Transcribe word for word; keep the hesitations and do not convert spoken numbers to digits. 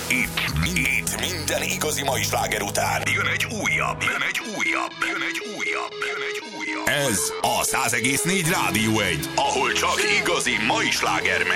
Itt, itt minden igazi mai sláger után jön egy újabb, jön egy újabb, jön egy újabb, jön egy újabb. Ez a száz egész négy Rádió egy, ahol csak igazi mai sláger megy.